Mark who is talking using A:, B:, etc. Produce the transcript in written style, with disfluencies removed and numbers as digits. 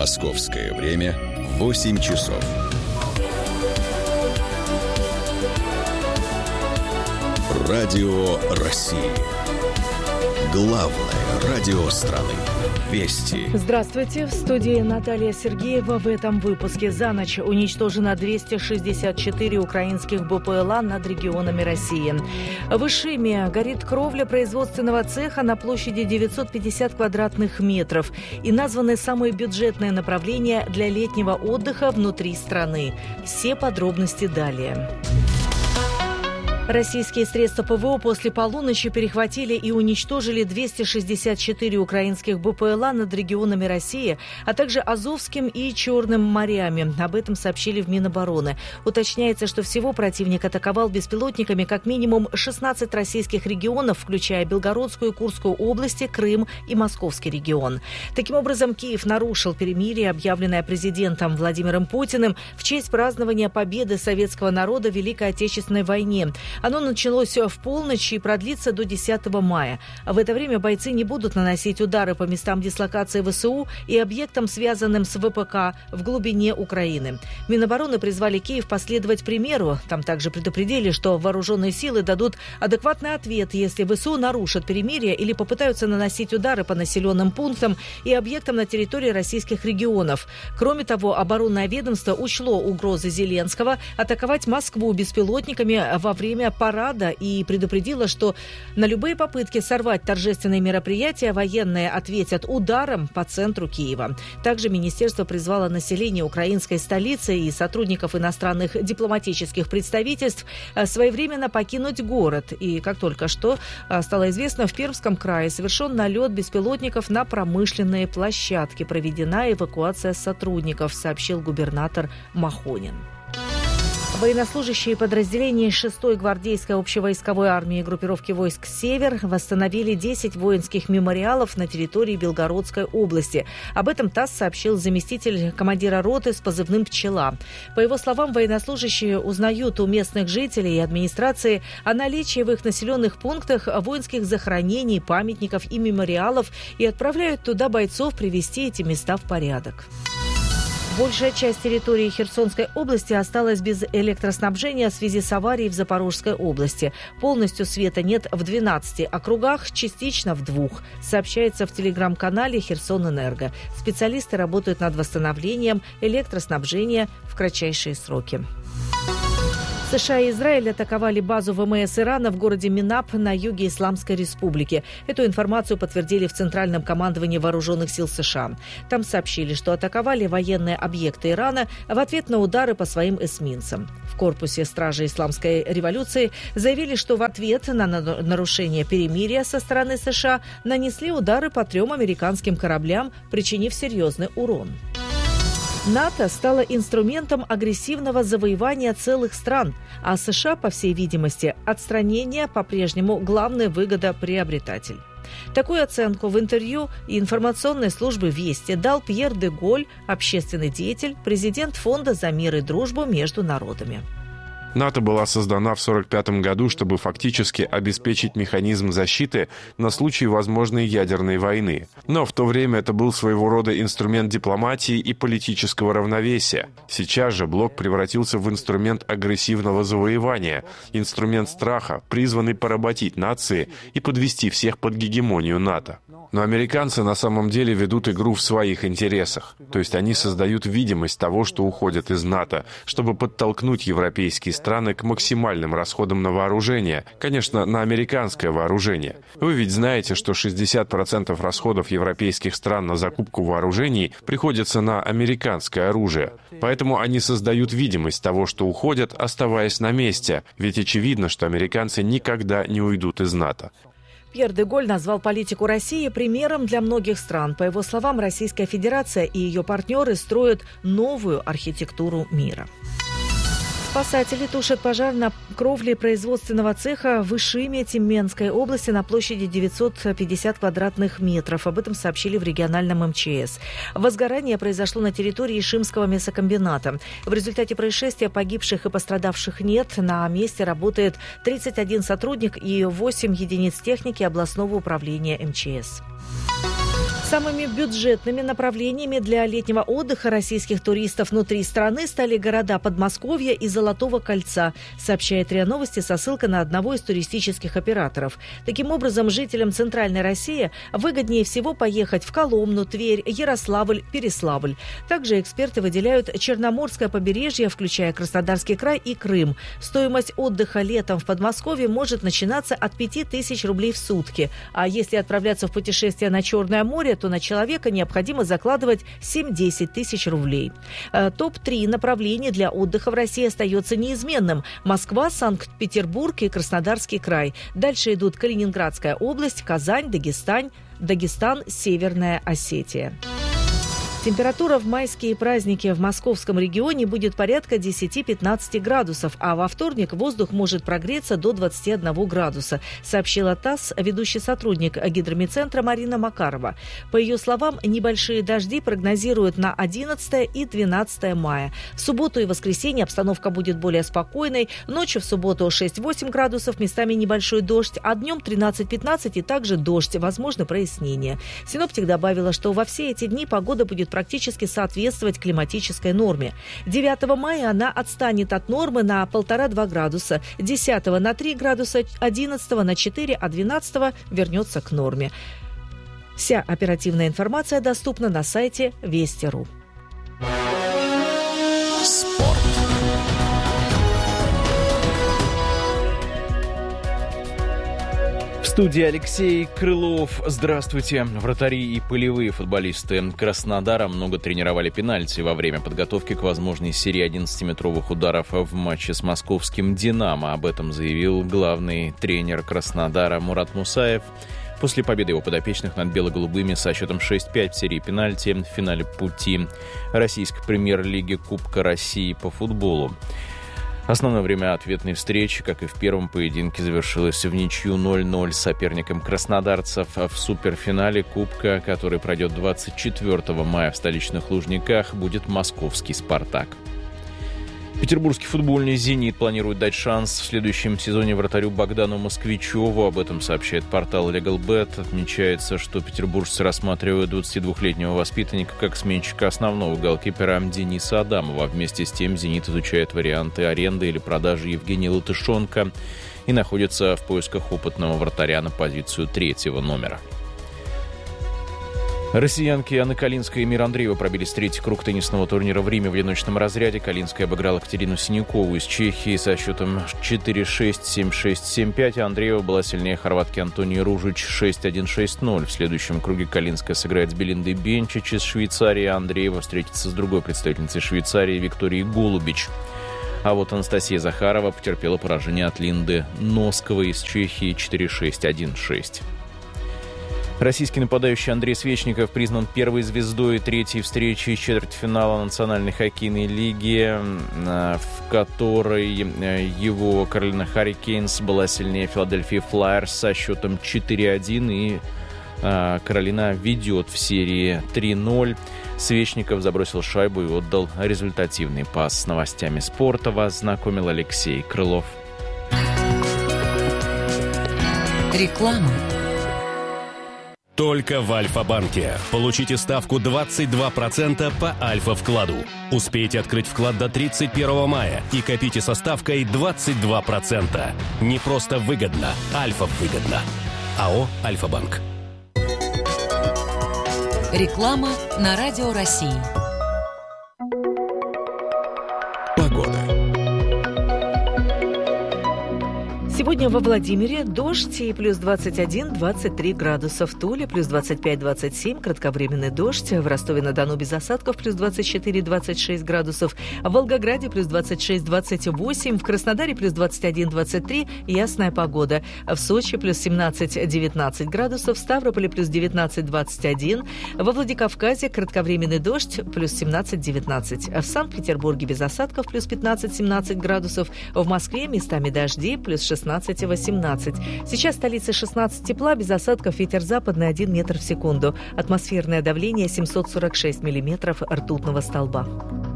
A: Московское время 8 часов. Радио России. Главное радио страны. Вести.
B: Здравствуйте. В студии Наталья Сергеева. В этом выпуске за ночь уничтожено 264 украинских БПЛА над регионами России. В Ишиме горит кровля производственного цеха на площади 950 квадратных метров. И названы самые бюджетные направления для летнего отдыха внутри страны. Все подробности далее. Российские средства ПВО после полуночи перехватили и уничтожили 264 украинских БПЛА над регионами России, а также Азовским и Черным морями. Об этом сообщили в Минобороны. Уточняется, что всего противник атаковал беспилотниками как минимум 16 российских регионов, включая Белгородскую и Курскую области, Крым и Московский регион. Таким образом, Киев нарушил перемирие, объявленное президентом Владимиром Путиным в честь празднования победы советского народа в Великой Отечественной войне. Оно началось в полночь и продлится до 10 мая. В это время бойцы не будут наносить удары по местам дислокации ВСУ и объектам, связанным с ВПК в глубине Украины. Минобороны призвали Киев последовать примеру. Там также предупредили, что вооруженные силы дадут адекватный ответ, если ВСУ нарушат перемирие или попытаются наносить удары по населенным пунктам и объектам на территории российских регионов. Кроме того, оборонное ведомство учло угрозы Зеленского атаковать Москву беспилотниками во время парада и предупредила, что на любые попытки сорвать торжественные мероприятия военные ответят ударом по центру Киева. Также министерство призвало население украинской столицы и сотрудников иностранных дипломатических представительств своевременно покинуть город. И как только что стало известно, в Пермском крае совершен налет беспилотников на промышленные площадки. Проведена эвакуация сотрудников, сообщил губернатор Махонин. Военнослужащие подразделений 6-й гвардейской общевойсковой армии группировки войск «Север» восстановили 10 воинских мемориалов на территории Белгородской области. Об этом ТАСС сообщил заместитель командира роты с позывным «Пчела». По его словам, военнослужащие узнают у местных жителей и администрации о наличии в их населенных пунктах воинских захоронений, памятников и мемориалов и отправляют туда бойцов привести эти места в порядок. Большая часть территории Херсонской области осталась без электроснабжения в связи с аварией в Запорожской области. Полностью света нет в 12 округах, частично в 2, сообщается в телеграм-канале «Херсонэнерго». Специалисты работают над восстановлением электроснабжения в кратчайшие сроки. США и Израиль атаковали базу ВМС Ирана в городе Минаб на юге Исламской Республики. Эту информацию подтвердили в Центральном командовании Вооруженных сил США. Там сообщили, что атаковали военные объекты Ирана в ответ на удары по своим эсминцам. В корпусе Стражи Исламской революции заявили, что в ответ на нарушение перемирия со стороны США нанесли удары по 3 американским кораблям, причинив серьезный урон. НАТО стало инструментом агрессивного завоевания целых стран, а США, по всей видимости, отстранение по-прежнему главная выгодоприобретатель. Такую оценку в интервью информационной службы «Вести» дал Пьер де Голь, общественный деятель, президент Фонда за мир и дружбу между народами.
C: НАТО была создана в 1945 году, чтобы фактически обеспечить механизм защиты на случай возможной ядерной войны. Но в то время это был своего рода инструмент дипломатии и политического равновесия. Сейчас же блок превратился в инструмент агрессивного завоевания, инструмент страха, призванный поработить нации и подвести всех под гегемонию НАТО. Но американцы на самом деле ведут игру в своих интересах. То есть они создают видимость того, что уходят из НАТО, чтобы подтолкнуть европейские страны к максимальным расходам на вооружение. Конечно, на американское вооружение. Вы ведь знаете, что 60% расходов европейских стран на закупку вооружений приходится на американское оружие. Поэтому они создают видимость того, что уходят, оставаясь на месте. Ведь очевидно, что американцы никогда не уйдут из НАТО.
B: Пьер де Голь назвал политику России примером для многих стран. По его словам, Российская Федерация и ее партнеры строят новую архитектуру мира. Спасатели тушат пожар на кровле производственного цеха в Ишиме Тюменской области на площади 950 квадратных метров. Об этом сообщили в региональном МЧС. Возгорание произошло на территории Ишимского мясокомбината. В результате происшествия погибших и пострадавших нет. На месте работает 31 сотрудник и 8 единиц техники областного управления МЧС. Самыми бюджетными направлениями для летнего отдыха российских туристов внутри страны стали города Подмосковья и Золотого кольца, сообщает РИА Новости со ссылкой на одного из туристических операторов. Таким образом, жителям Центральной России выгоднее всего поехать в Коломну, Тверь, Ярославль, Переславль. Также эксперты выделяют Черноморское побережье, включая Краснодарский край и Крым. Стоимость отдыха летом в Подмосковье может начинаться от 5000 рублей в сутки. А если отправляться в путешествие на Черное море, то на человека необходимо закладывать 7-10 тысяч рублей. Топ-3 направлений для отдыха в России остается неизменным. Москва, Санкт-Петербург и Краснодарский край. Дальше идут Калининградская область, Казань, Дагестан, Северная Осетия. Температура в майские праздники в московском регионе будет порядка 10-15 градусов, а во вторник воздух может прогреться до 21 градуса, сообщила ТАСС ведущий сотрудник гидромедцентра Марина Макарова. По ее словам, небольшие дожди прогнозируют на 11 и 12 мая. В субботу и воскресенье обстановка будет более спокойной. Ночью в субботу 6-8 градусов, местами небольшой дождь, а днем 13-15 и также дождь, возможно прояснение. Синоптик добавила, что во все эти дни погода будет практически соответствовать климатической норме. 9 мая она отстанет от нормы на 1,5-2 градуса, 10 на 3 градуса, 11 на 4, а 12 вернется к норме. Вся оперативная информация доступна на сайте Вести.ру.
A: Спорт.
D: В студии Алексей Крылов. Здравствуйте. Вратари и полевые футболисты Краснодара много тренировали пенальти во время подготовки к возможной серии 11-метровых ударов в матче с московским «Динамо». Об этом заявил главный тренер Краснодара Мурат Мусаев после победы его подопечных над бело-голубыми со счетом 6-5 в серии пенальти в финале пути российской премьер-лиги Кубка России по футболу. Основное время ответной встречи, как и в первом поединке, завершилось в ничью 0-0 с соперником краснодарцев в суперфинале Кубка, который пройдет 24 мая в столичных Лужниках, будет московский «Спартак». Петербургский футбольный «Зенит» планирует дать шанс в следующем сезоне вратарю Богдану Москвичеву. Об этом сообщает портал LegalBet. Отмечается, что петербуржцы рассматривают 22-летнего воспитанника как сменщика основного голкипера Дениса Адамова. Вместе с тем «Зенит» изучает варианты аренды или продажи Евгения Латышонка и находится в поисках опытного вратаря на позицию 3-го номера. Россиянки Анна Калинская и Мира Андреева пробились в третий круг теннисного турнира в Риме в одиночном разряде. Калинская обыграла Катерину Синякову из Чехии со счетом 4-6, 7-6, 7-5, а Андреева была сильнее хорватки Антонии Ружич 6-1, 6-0. В следующем круге Калинская сыграет с Белиндой Бенчич из Швейцарии, а Андреева встретится с другой представительницей Швейцарии Викторией Голубич. А вот Анастасия Захарова потерпела поражение от Линды Носковой из Чехии 4-6, 1-6. Российский нападающий Андрей Свечников признан первой звездой третьей встречи четвертьфинала Национальной хоккейной лиги, в которой его Каролина Харрикейнс была сильнее Филадельфии Флайерс со счетом 4-1, и Каролина ведет в серии 3-0. Свечников забросил шайбу и отдал результативный пас. С новостями спорта вас знакомил Алексей Крылов.
E: Реклама.
F: Только в Альфа-банке. Получите ставку 22% по Альфа-вкладу. Успейте открыть вклад до 31 мая и копите со ставкой 22%. Не просто выгодно, Альфа-выгодно. АО «Альфа-банк».
E: Реклама на Радио России.
A: Погода.
B: Сегодня во Владимире дождь и плюс 21-23 градуса. В Туле плюс 25-27, кратковременный дождь. В Ростове-на-Дону без осадков плюс 24-26 градусов. В Волгограде плюс 26-28, в Краснодаре плюс 21-23, ясная погода. В Сочи плюс 17-19 градусов, в Ставрополе плюс 19-21, во Владикавказе кратковременный дождь плюс 17-19. В Санкт-Петербурге без осадков плюс 15-17 градусов, в Москве местами дожди плюс 16-18. Сейчас в столице 16 тепла, без осадков, ветер западный 1 метр в секунду. Атмосферное давление 746 миллиметров ртутного столба.